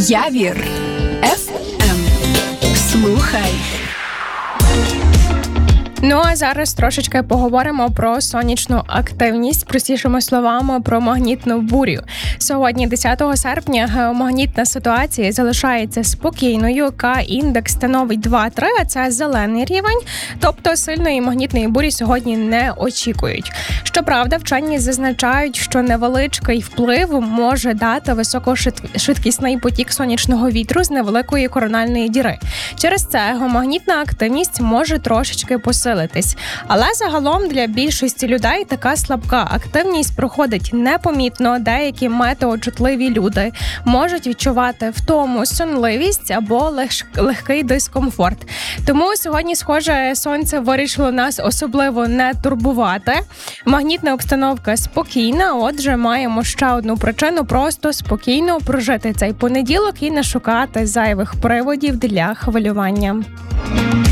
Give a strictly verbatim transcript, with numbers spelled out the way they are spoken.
Явір еф ем. Слухай. Ну, а зараз трошечки поговоримо про сонячну активність, простішими словами, про магнітну бурю. Сьогодні, десятого серпня, геомагнітна ситуація залишається спокійною. К-індекс становить два-три, а це зелений рівень, тобто сильної магнітної бурі сьогодні не очікують. Щоправда, вчені зазначають, що невеличкий вплив може дати високошвидкісний потік сонячного вітру з невеликої корональної діри. Через це геомагнітна активність може трошечки посилитися. Але загалом для більшості людей така слабка активність проходить непомітно. Деякі метеочутливі люди можуть відчувати втому, сонливість або легкий дискомфорт. Тому сьогодні, схоже, сонце вирішило нас особливо не турбувати. Магнітна обстановка спокійна, отже, маємо ще одну причину просто спокійно прожити цей понеділок і не шукати зайвих приводів для хвилювання.